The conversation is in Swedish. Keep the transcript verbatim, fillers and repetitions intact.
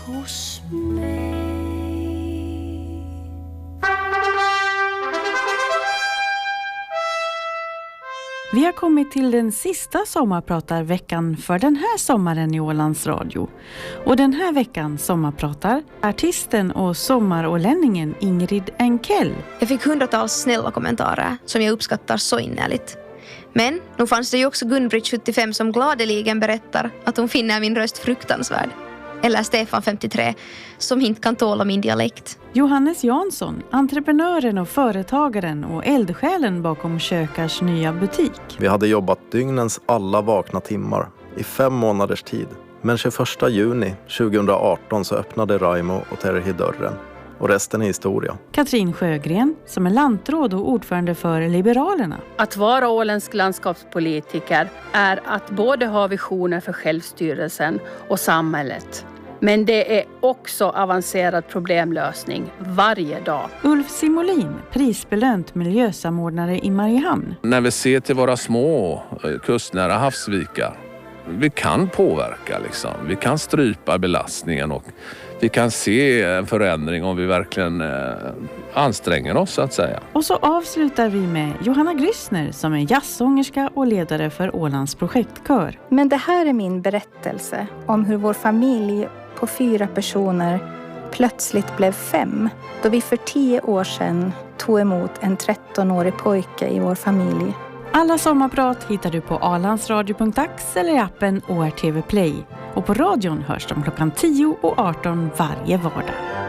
hos mig. Vi har kommit till den sista sommarpratarveckan för den här sommaren i Ålands Radio. Och den här veckan sommarpratar artisten och sommarålänningen Ingrid Enkel. Jag fick hundratals snälla kommentarer som jag uppskattar så innerligt. Men nu fanns det ju också Gunbritt sjuttiofem som gladeligen berättar att hon finner min röst fruktansvärd. Eller Stefan femtiotre som inte kan tåla min dialekt. Johannes Jansson, entreprenören och företagaren och eldsjälen bakom Kökars nya butik. Vi hade jobbat dygnens alla vakna timmar i fem månaders tid. Men tjugoförsta juni tjugohundraarton så öppnade Raimo och Terhi dörren. Och resten är historia. Katrin Sjögren, som är lantråd och ordförande för Liberalerna. Att vara åländsk landskapspolitiker är att både ha visioner för självstyrelsen och samhället. Men det är också avancerad problemlösning varje dag. Ulf Simolin, prisbelönt miljösamordnare i Mariehamn. När vi ser till våra små kustnära havsvikar, vi kan påverka liksom. Vi kan strypa belastningen och vi kan se en förändring om vi verkligen eh, anstränger oss så att säga. Och så avslutar vi med Johanna Grissner som är jazzsångerska och ledare för Ålands projektkör. Men det här är min berättelse om hur vår familj på fyra personer plötsligt blev fem. Då vi för tio år sedan tog emot en trettonårig pojke i vår familj. Alla sommarprat hittar du på alandsradio punkt ax eller i appen O R T V Play. Och på radion hörs de klockan tio och arton varje vardag.